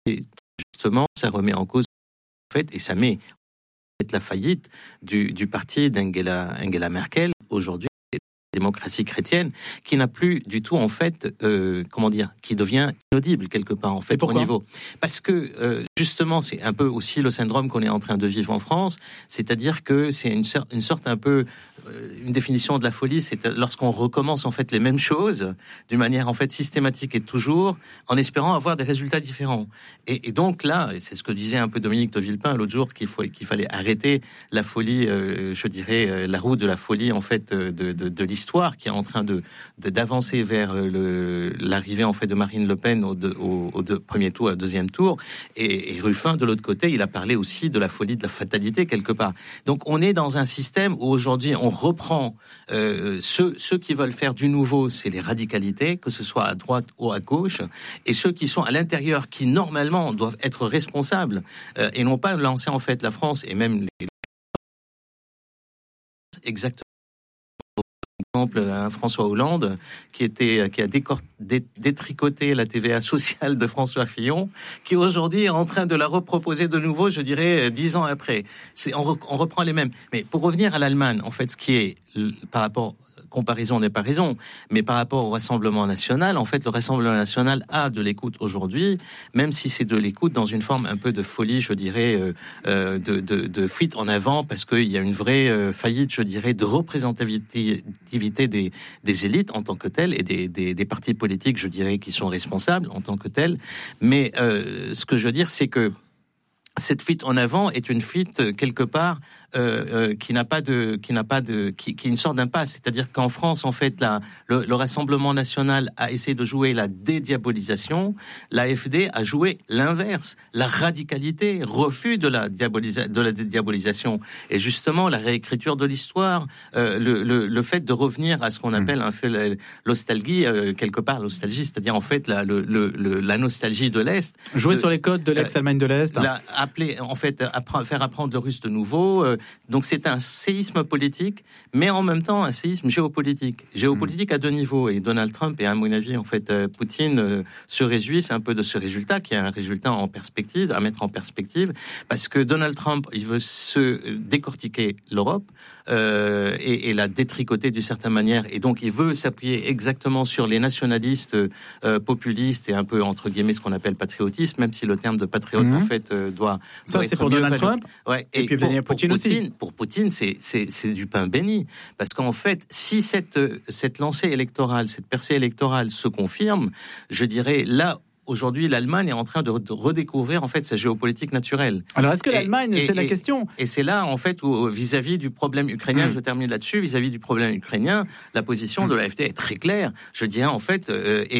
justement, ça remet en cause, en fait, et ça met la faillite du parti d'Angela Merkel, aujourd'hui, démocratie chrétienne, qui n'a plus du tout, en fait, qui devient inaudible quelque part, en fait, au niveau. Parce que, justement, c'est un peu aussi le syndrome qu'on est en train de vivre en France, c'est-à-dire que c'est une sorte un peu, une définition de la folie, c'est lorsqu'on recommence, en fait, les mêmes choses, d'une manière, en fait, systématique et toujours, en espérant avoir des résultats différents. Et donc là, et c'est ce que disait un peu Dominique de Villepin l'autre jour, qu'il fallait arrêter la folie, je dirais, la roue de la folie, en fait, de l'histoire, qui est en train d'avancer vers l'arrivée, en fait, de Marine Le Pen au premier tour, au deuxième tour. Et Ruffin, de l'autre côté, il a parlé aussi de la folie, de la fatalité, quelque part. Donc, on est dans un système où aujourd'hui, on reprend ceux qui veulent faire du nouveau, c'est les radicalités, que ce soit à droite ou à gauche, et ceux qui sont à l'intérieur, qui normalement doivent être responsables et non pas lancer, en fait, la France et même les exactement. Par exemple, François Hollande, qui a détricoté la TVA sociale de François Fillon, qui aujourd'hui est en train de la reproposer de nouveau, je dirais, 10 ans après. On reprend les mêmes. Mais pour revenir à l'Allemagne, en fait, ce qui est, par rapport, comparaison n'est pas raison, mais par rapport au Rassemblement national, en fait, le Rassemblement national a de l'écoute aujourd'hui, même si c'est de l'écoute dans une forme un peu de folie, je dirais, de fuite en avant, parce qu'il y a une vraie faillite, je dirais, de représentativité des élites en tant que telles et des partis politiques, je dirais, qui sont responsables en tant que tels. Mais ce que je veux dire, c'est que cette fuite en avant est une fuite quelque part qui est une sorte d'impasse. C'est-à-dire qu'en France, en fait, le Rassemblement national a essayé de jouer la dédiabolisation. L'AfD a joué l'inverse, la radicalité, refus de la dédiabolisation. Et justement, la réécriture de l'histoire, le fait de revenir à ce qu'on appelle un fait l'ostalgie, quelque part l'ostalgie, c'est-à-dire en fait la nostalgie de l'Est. Jouer sur les codes de l'ex-Allemagne de l'Est. Appeler, en fait, faire apprendre le russe de nouveau. Donc c'est un séisme politique, mais en même temps un séisme géopolitique. Géopolitique à deux niveaux. Et Donald Trump et à mon avis, en fait, Poutine se réjouissent un peu de ce résultat, qui est un résultat en perspective, à mettre en perspective, parce que Donald Trump, il veut se décortiquer l'Europe et la détricoter d'une certaine manière. Et donc il veut s'appuyer exactement sur les nationalistes populistes et un peu entre guillemets ce qu'on appelle patriotisme, même si le terme de patriote en fait doit ça doit c'est être pour Donald Trump. Ouais. Et puis Vladimir Poutine aussi. Pour Poutine, c'est du pain béni, parce qu'en fait, si cette lancée électorale, cette percée électorale se confirme, je dirais là. Aujourd'hui, l'Allemagne est en train de redécouvrir en fait sa géopolitique naturelle. Alors, est-ce que l'Allemagne, c'est la question ? Et c'est là, en fait, où vis-à-vis du problème ukrainien, je termine là-dessus, vis-à-vis du problème ukrainien, la position de l'AfD est très claire. Je dirais en fait,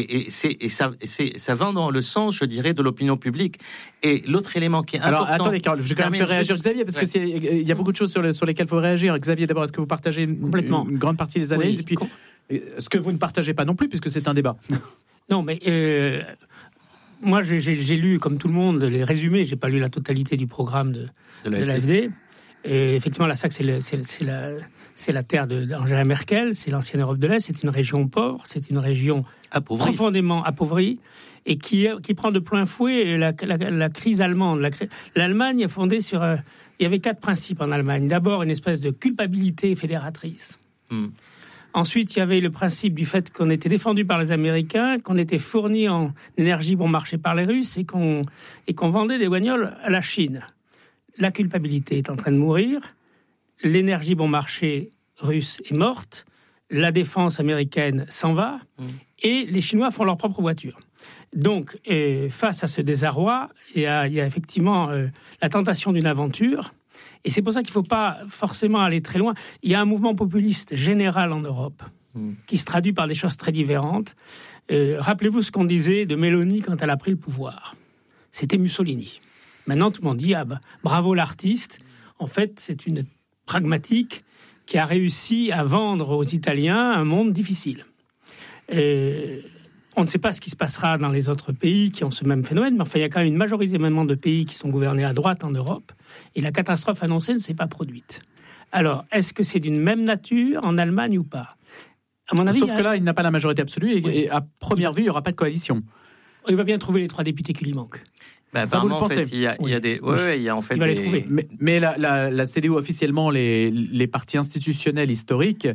ça va dans le sens, je dirais, de l'opinion publique. Et l'autre élément qui est important. Alors, attendez, Carole, je vais quand même faire réagir Xavier, parce que il y a beaucoup de choses sur lesquelles il faut réagir. Xavier, d'abord, est-ce que vous partagez une grande partie des analyses, et puis ce que vous ne partagez pas non plus, puisque c'est un débat. Non, mais moi, j'ai lu, comme tout le monde, les résumés. J'ai pas lu la totalité du programme de l'AfD. Et effectivement, la SAC, c'est la terre d'Angela Merkel, c'est l'ancienne Europe de l'Est, c'est une région pauvre, c'est une région profondément appauvrie, et qui prend de plein fouet la crise allemande. L'Allemagne est fondée sur... il y avait 4 principes en Allemagne. D'abord, une espèce de culpabilité fédératrice. Ensuite, il y avait le principe du fait qu'on était défendu par les Américains, qu'on était fourni en énergie bon marché par les Russes et qu'on vendait des bagnoles à la Chine. La culpabilité est en train de mourir, l'énergie bon marché russe est morte, la défense américaine s'en va et les Chinois font leur propre voiture. Donc, face à ce désarroi, il y a effectivement la tentation d'une aventure. Et c'est pour ça qu'il ne faut pas forcément aller très loin. Il y a un mouvement populiste général en Europe qui se traduit par des choses très différentes. Rappelez-vous ce qu'on disait de Meloni quand elle a pris le pouvoir. C'était Mussolini. Maintenant, tout le monde dit bravo l'artiste. En fait, c'est une pragmatique qui a réussi à vendre aux Italiens un monde difficile. On ne sait pas ce qui se passera dans les autres pays qui ont ce même phénomène, mais enfin, il y a quand même une majorité maintenant de pays qui sont gouvernés à droite en Europe, et la catastrophe annoncée ne s'est pas produite. Alors, est-ce que c'est d'une même nature en Allemagne ou pas ? À mon avis, sauf que là, il n'a pas la majorité absolue, et à première vue, il n'y aura pas de coalition. Il va bien trouver les 3 députés qui lui manquent. Ça, vous le pensez? En fait, il y a des... il y a en fait des... Mais la CDU, officiellement, les partis institutionnels historiques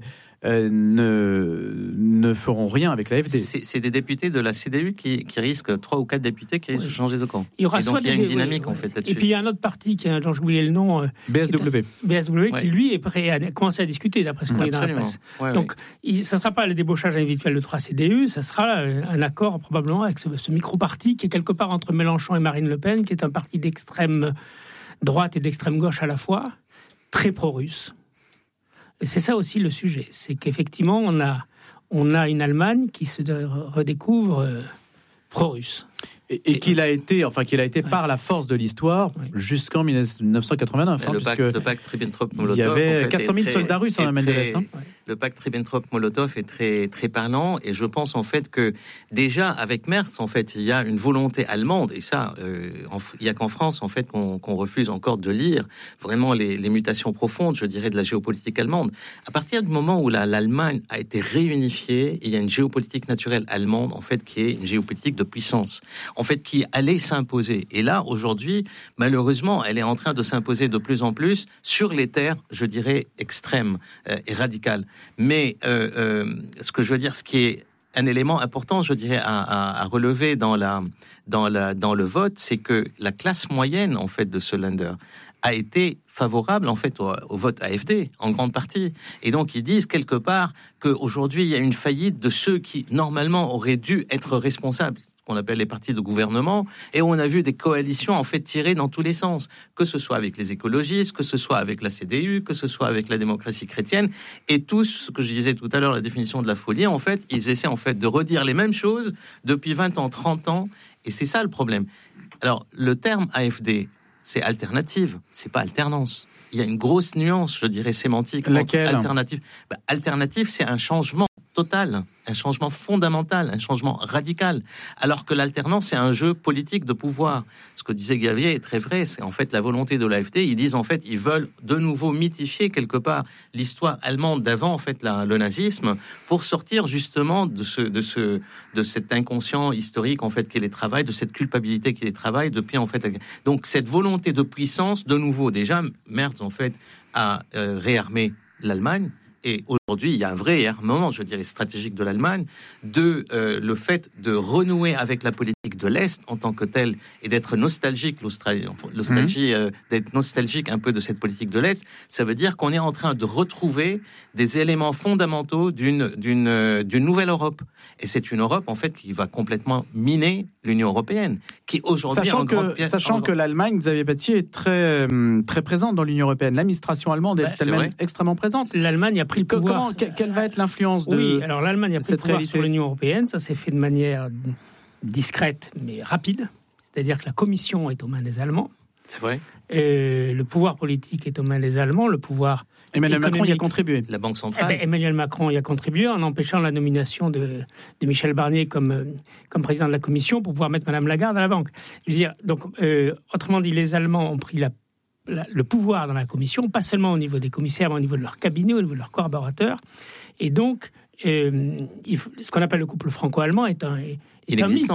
ne feront rien avec l'AfD. C'est des députés de la CDU qui risquent, 3 ou 4 députés qui risquent de changer de camp. Il y aura et donc il y a une dynamique en fait là-dessus. Et puis il y a un autre parti dont j'ai oublié le nom, BSW, qui lui est prêt à commencer à discuter d'après ce qu'on est dans la presse. Donc ça ne sera pas le débauchage individuel de 3 CDU, ça sera un accord probablement avec ce micro-parti qui est quelque part entre Mélenchon et Marine Le Pen, qui est un parti d'extrême droite et d'extrême gauche à la fois, très pro-russe. Et c'est ça aussi le sujet, c'est qu'effectivement on a une Allemagne qui se redécouvre pro-russe. Et qu'il a été par la force de l'histoire jusqu'en 1989. Le pacte Ribbentrop-Molotov. Il y avait 400 000 soldats russes en Allemagne de l'Est. Le pacte Ribbentrop-Molotov est très, très parlant, et je pense en fait que déjà avec Merz, en fait, il y a une volonté allemande, et ça, il y a qu'en France en fait qu'on refuse encore de lire vraiment les mutations profondes, je dirais, de la géopolitique allemande. À partir du moment où l'Allemagne a été réunifiée, il y a une géopolitique naturelle allemande en fait qui est une géopolitique de puissance, en fait qui allait s'imposer. Et là, aujourd'hui, malheureusement, elle est en train de s'imposer de plus en plus sur les terres, je dirais, extrêmes et radicales. Mais ce que je veux dire, ce qui est un élément important, je dirais, à relever dans le vote, c'est que la classe moyenne, en fait, de ce Länder a été favorable, en fait, au vote AfD, en grande partie. Et donc, ils disent, quelque part, qu'aujourd'hui, il y a une faillite de ceux qui, normalement, auraient dû être responsables, qu'on appelle les partis de gouvernement, et on a vu des coalitions en fait tirées dans tous les sens, que ce soit avec les écologistes, que ce soit avec la CDU, que ce soit avec la démocratie chrétienne, et tous, ce que je disais tout à l'heure, la définition de la folie, en fait, ils essaient en fait de redire les mêmes choses depuis 20 ans, 30 ans, et c'est ça le problème. Alors, le terme AfD, c'est alternative, c'est pas alternance. Il y a une grosse nuance, je dirais, sémantique. Laquelle ? Entre alternative. Alternative, c'est un changement total, un changement fondamental, un changement radical. Alors que l'alternance, c'est un jeu politique de pouvoir. Ce que disait Xavier est très vrai, c'est en fait la volonté de l'AfD. Ils disent en fait, ils veulent de nouveau mythifier quelque part l'histoire allemande d'avant, en fait, le nazisme, pour sortir justement de cet inconscient historique, en fait, qui les travaille, de cette culpabilité qui les travaille depuis, en fait. Donc, cette volonté de puissance, de nouveau, déjà, Merz, en fait, a réarmé l'Allemagne. Et aujourd'hui, il y a un vrai réarmement, je dirais, stratégique de l'Allemagne, de le fait de renouer avec la politique de l'Est en tant que telle et d'être nostalgique, d'être nostalgique un peu de cette politique de l'Est. Ça veut dire qu'on est en train de retrouver des éléments fondamentaux d'une nouvelle Europe. Et c'est une Europe, en fait, qui va complètement miner l'Union européenne, qui aujourd'hui sachant que l'Allemagne, Xavier Battier, est très très présente dans l'Union européenne. L'administration allemande est extrêmement présente. L'Allemagne a pris le pouvoir. Quelle va être l'influence de Oui, alors l'Allemagne a pris le pouvoir sur l'Union européenne. Ça s'est fait de manière discrète mais rapide. C'est-à-dire que la Commission est aux mains des Allemands. C'est vrai. Le pouvoir politique est aux mains des Allemands. Le pouvoir Emmanuel Macron y a contribué. La Banque centrale. Emmanuel Macron y a contribué en empêchant la nomination de Michel Barnier comme président de la Commission pour pouvoir mettre Madame Lagarde à la banque. Je veux dire, donc, autrement dit, les Allemands ont pris le pouvoir dans la Commission, pas seulement au niveau des commissaires, mais au niveau de leur cabinet, au niveau de leurs collaborateurs. Et donc, ce qu'on appelle le couple franco-allemand est inexistant.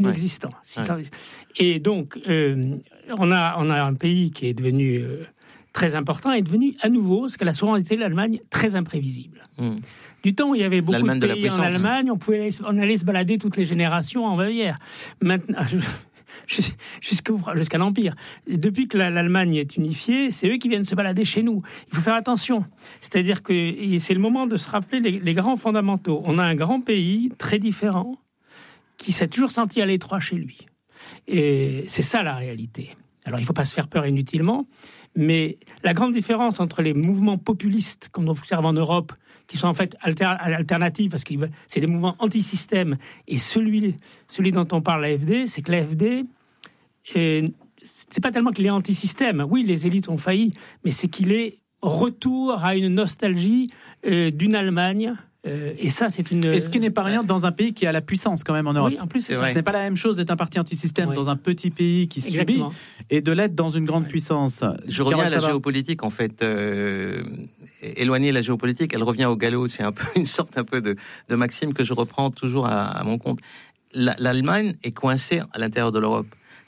Et donc, on a un pays qui est devenu très important, est devenu à nouveau, ce qu'elle a souvent été l'Allemagne, très imprévisible. Du temps où il y avait beaucoup de pays en Allemagne, on allait se balader toutes les générations en Bavière. Maintenant, jusqu'à l'Empire. Depuis que l'Allemagne est unifiée, c'est eux qui viennent se balader chez nous. Il faut faire attention. C'est-à-dire que c'est le moment de se rappeler les grands fondamentaux. On a un grand pays très différent qui s'est toujours senti à l'étroit chez lui. Et c'est ça la réalité. Alors il ne faut pas se faire peur inutilement, mais la grande différence entre les mouvements populistes qu'on observe en Europe, qui sont en fait alternatifs, parce que c'est des mouvements anti-système, et celui dont on parle, l'AfD, c'est que l'AfD, c'est pas tellement qu'il est anti-système. Oui, les élites ont failli, mais c'est qu'il est retour à une nostalgie d'une Allemagne. Et ça, c'est une. Et ce qui n'est pas rien dans un pays qui a la puissance quand même en Europe. Oui, en plus, ce n'est pas la même chose d'être un parti anti-système dans un petit pays qui subit et de l'être dans une grande puissance. Je reviens à la géopolitique, en fait. Éloigner la géopolitique, elle revient au galop. C'est un peu une sorte de maxime que je reprends toujours à mon compte. L'Allemagne est coincée à l'intérieur de l'Europe.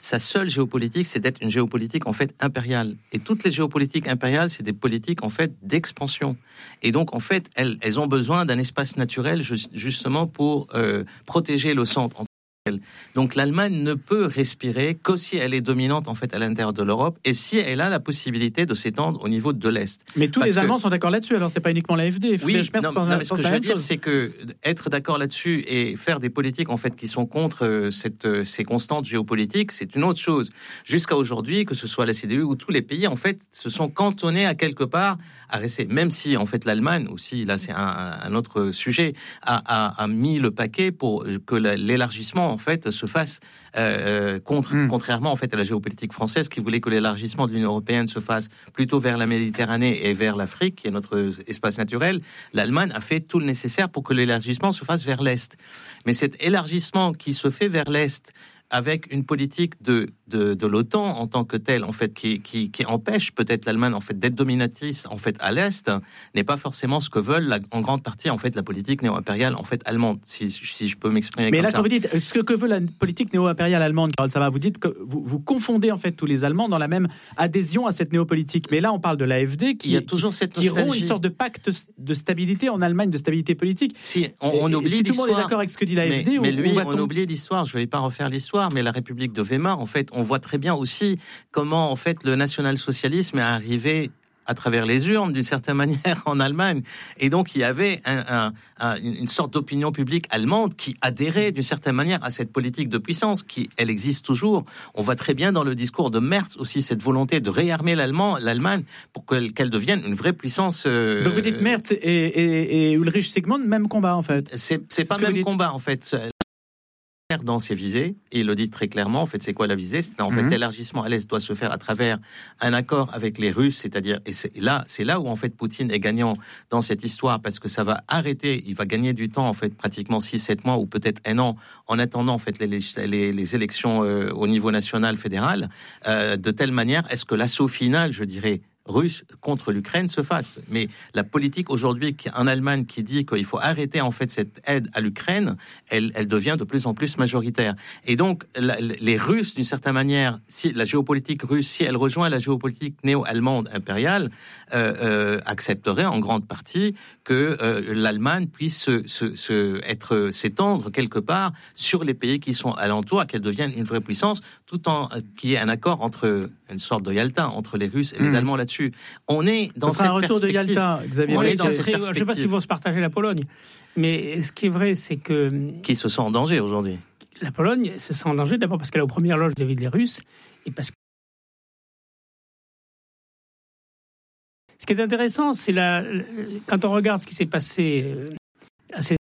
sa seule géopolitique, c'est d'être une géopolitique en fait impériale. Et toutes les géopolitiques impériales, c'est des politiques en fait d'expansion. Et donc en fait, elles ont besoin d'un espace naturel justement pour protéger le centre. Donc l'Allemagne ne peut respirer que si elle est dominante en fait à l'intérieur de l'Europe et si elle a la possibilité de s'étendre au niveau de l'Est. Mais tous les Allemands sont d'accord là-dessus, alors c'est pas uniquement l'AfD. Oui, mais ce que je veux dire, c'est que être d'accord là-dessus et faire des politiques en fait qui sont contre ces constantes géopolitiques, c'est une autre chose. Jusqu'à aujourd'hui, que ce soit la CDU ou tous les pays en fait se sont cantonnés à quelque part à rester, même si en fait l'Allemagne aussi, là c'est un autre sujet, a mis le paquet pour que l'élargissement en fait se fasse contrairement en fait à la géopolitique française qui voulait que l'élargissement de l'Union européenne se fasse plutôt vers la Méditerranée et vers l'Afrique qui est notre espace naturel. L'Allemagne a fait tout le nécessaire pour que l'élargissement se fasse vers l'Est. Mais cet élargissement qui se fait vers l'Est avec une politique de l'OTAN en tant que telle, en fait, qui empêche peut-être l'Allemagne en fait d'être dominatrice en fait à l'est, n'est pas forcément ce que veulent en grande partie en fait la politique néo-impériale en fait allemande, si je peux m'exprimer comme ça. Mais là, quand vous dites ce que veut la politique néo-impériale allemande, Carole Savary, vous dites que vous confondez en fait tous les Allemands dans la même adhésion à cette néo-politique. Mais là, on parle de l'AfD qui rompt une sorte de pacte de stabilité en Allemagne, de stabilité politique. Si on oublie si tout le monde est d'accord avec ce que dit l'AfD, mais lui, on oublie l'histoire. Je ne vais pas refaire l'histoire. Mais la République de Weimar, en fait, on voit très bien aussi comment, en fait, le national-socialisme est arrivé à travers les urnes, d'une certaine manière, en Allemagne. Et donc, il y avait une sorte d'opinion publique allemande qui adhérait, d'une certaine manière, à cette politique de puissance, qui, elle existe toujours. On voit très bien dans le discours de Merz aussi cette volonté de réarmer l'Allemagne pour qu'elle devienne une vraie puissance. Donc, vous dites Merz et Ulrich Sigmund, même combat, en fait. C'est pas le même combat, en fait. Dans ses visées, et il le dit très clairement, en fait, c'est quoi la visée ? C'est en fait l'élargissement à l'Est doit se faire à travers un accord avec les Russes, c'est-à-dire, et c'est là où en fait Poutine est gagnant dans cette histoire, parce que ça va arrêter, il va gagner du temps, en fait, pratiquement 6-7 mois, ou peut-être 1 an, en attendant, en fait, les élections au niveau national, fédéral, de telle manière, est-ce que l'assaut final, je dirais, russe contre l'Ukraine se fasse. Mais la politique aujourd'hui en Allemagne qui dit qu'il faut arrêter en fait cette aide à l'Ukraine, elle devient de plus en plus majoritaire. Et donc les Russes, d'une certaine manière, si la géopolitique russe, si elle rejoint la géopolitique néo-allemande impériale, accepterait en grande partie que l'Allemagne puisse s'étendre quelque part sur les pays qui sont alentours, qu'elle devienne une vraie puissance, tout en qu'il y ait un accord entre une sorte de Yalta entre les Russes et les Allemands là-dessus. On est dans cette un retour perspective. De Yalta, Xavier. Je ne sais pas s'ils vont se partager la Pologne, mais ce qui est vrai, c'est que qui se sent en danger aujourd'hui. La Pologne se sent en danger d'abord parce qu'elle est aux premières loges vis-à-vis des Russes et parce que ce qui est intéressant, c'est quand on regarde ce qui s'est passé à ces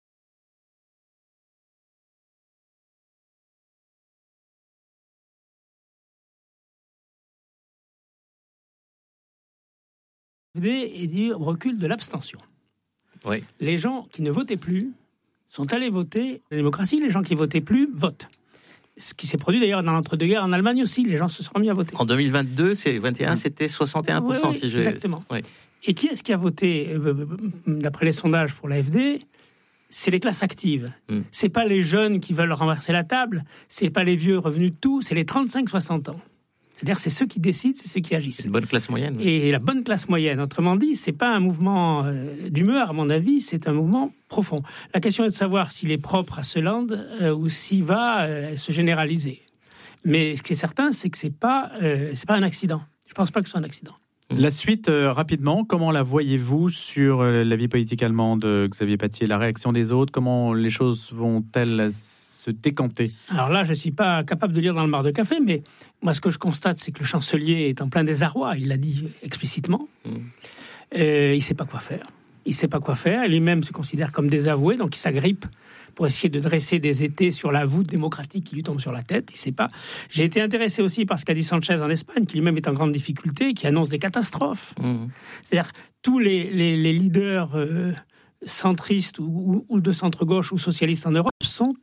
et du recul de l'abstention. Oui. Les gens qui ne votaient plus sont allés voter. La démocratie, les gens qui votaient plus votent. Ce qui s'est produit d'ailleurs dans l'entre-deux-guerres en Allemagne aussi, les gens se sont mis à voter. En 2022, c'était 61%. Oui, exactement. Oui. Et qui est-ce qui a voté, d'après les sondages pour l'AfD ? C'est les classes actives. C'est pas les jeunes qui veulent renverser la table, c'est pas les vieux revenus de tout, c'est les 35-60 ans. C'est-à-dire c'est ceux qui décident, c'est ceux qui agissent. C'est une bonne classe moyenne. Oui. Et la bonne classe moyenne, autrement dit, c'est pas un mouvement d'humeur, à mon avis, c'est un mouvement profond. La question est de savoir s'il est propre à ce land ou s'il va se généraliser. Mais ce qui est certain, c'est que c'est pas un accident. Je pense pas que ce soit un accident. La suite, rapidement, comment la voyez-vous sur la vie politique allemande, Xavier Pattier, la réaction des autres? Comment les choses vont-elles se décanter? Alors là, je ne suis pas capable de lire dans le mar de café, mais moi, ce que je constate, c'est que le chancelier est en plein désarroi. Il l'a dit explicitement. Il ne sait pas quoi faire. Il ne sait pas quoi faire. Lui-même se considère comme désavoué, donc il s'agrippe pour essayer de dresser des étés sur la voûte démocratique qui lui tombe sur la tête. Il ne sait pas. J'ai été intéressé aussi par ce qu'a dit Sanchez en Espagne, qui lui-même est en grande difficulté, qui annonce des catastrophes. C'est-à-dire tous les leaders centristes ou de centre-gauche ou socialistes en Europe sont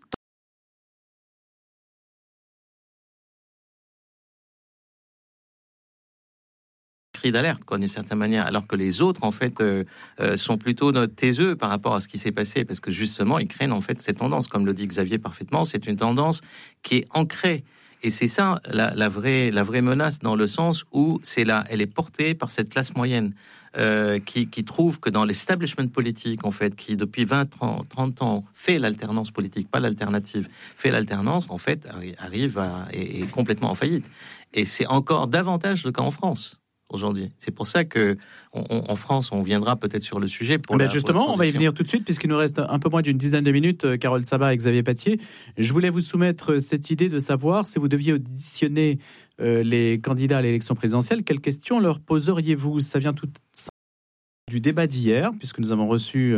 cri d'alerte, d'une certaine manière, alors que les autres, en fait, sont plutôt taiseux par rapport à ce qui s'est passé, parce que justement, ils craignent, en fait, cette tendance, comme le dit Xavier parfaitement, c'est une tendance qui est ancrée Et c'est ça la vraie menace, dans le sens où elle est portée par cette classe moyenne qui trouve que dans l'establishment politique, en fait, qui depuis 30 ans fait l'alternance politique, pas l'alternative, fait l'alternance, en fait, est complètement en faillite. Et c'est encore davantage le cas en France aujourd'hui. C'est pour ça que en France, on viendra peut-être sur le sujet. Justement, on va y venir tout de suite, puisqu'il nous reste un peu moins d'une dizaine de minutes, Carole Sabat et Xavier Pattier. Je voulais vous soumettre cette idée de savoir si vous deviez auditionner les candidats à l'élection présidentielle, quelles questions leur poseriez-vous ? Ça vient tout du débat d'hier, puisque nous avons reçu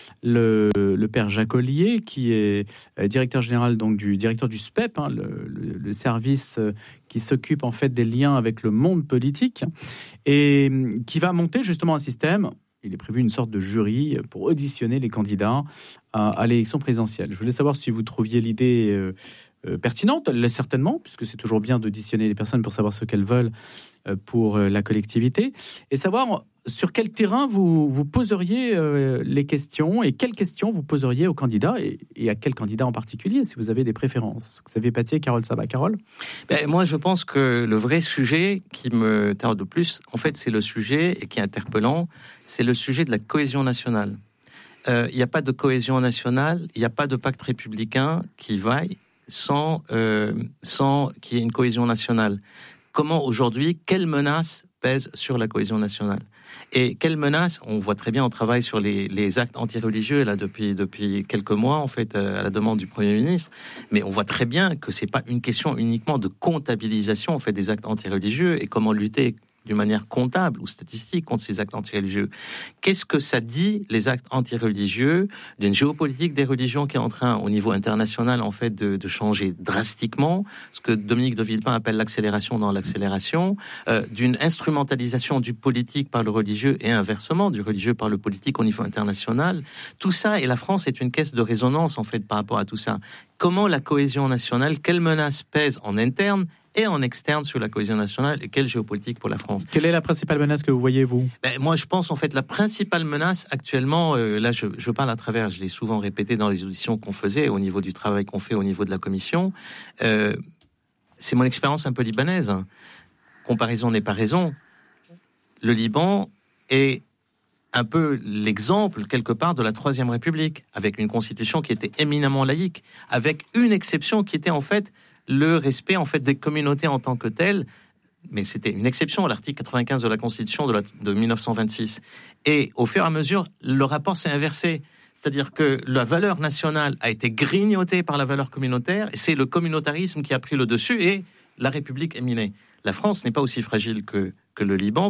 le père Jacques Ollier, qui est directeur général directeur du SPEP, le service qui s'occupe en fait des liens avec le monde politique, et qui va monter justement un système. Il est prévu une sorte de jury pour auditionner les candidats à l'élection présidentielle. Je voulais savoir si vous trouviez l'idée pertinente. Elle l'est certainement, puisque c'est toujours bien d'auditionner les personnes pour savoir ce qu'elles veulent pour la collectivité, et savoir sur quel terrain vous poseriez les questions, et quelles questions vous poseriez aux candidats, et à quel candidat en particulier, si vous avez des préférences. Xavier Pattier, Carole Sabat. Carole ? Moi, je pense que le vrai sujet qui me tarde le plus, en fait, c'est le sujet, et qui est interpellant, c'est le sujet de la cohésion nationale. Il n'y a pas de cohésion nationale, il n'y a pas de pacte républicain qui vaille sans qu'il y ait une cohésion nationale. Comment aujourd'hui, quelle menace pèse sur la cohésion nationale ? Et quelle menace ? On voit très bien, on travaille sur les actes antireligieux là depuis quelques mois, en fait, à la demande du Premier ministre. Mais on voit très bien que c'est pas une question uniquement de comptabilisation, en fait, des actes antireligieux et comment lutter d'une manière comptable ou statistique contre ces actes antireligieux. Qu'est-ce que ça dit, les actes antireligieux, d'une géopolitique des religions qui est en train, au niveau international, en fait, de changer drastiquement, ce que Dominique de Villepin appelle l'accélération dans l'accélération, d'une instrumentalisation du politique par le religieux et inversement, du religieux par le politique au niveau international. Tout ça, et la France est une caisse de résonance, en fait, par rapport à tout ça. Comment la cohésion nationale, quelle menace pèse en interne et en externe sur la cohésion nationale, et quelle géopolitique pour la France. Quelle est la principale menace que vous voyez, vous ? Moi, je pense, en fait, la principale menace actuellement, là, je parle à travers, je l'ai souvent répété dans les auditions qu'on faisait, au niveau du travail qu'on fait au niveau de la commission, c'est mon expérience un peu libanaise. Comparaison n'est pas raison. Le Liban est un peu l'exemple, quelque part, de la Troisième République, avec une constitution qui était éminemment laïque, avec une exception qui était, en fait, le respect, en fait, des communautés en tant que telles, mais c'était une exception à l'article 95 de la Constitution de 1926. Et au fur et à mesure, le rapport s'est inversé. C'est-à-dire que la valeur nationale a été grignotée par la valeur communautaire, et c'est le communautarisme qui a pris le dessus, et la République est minée. La France n'est pas aussi fragile que le Liban.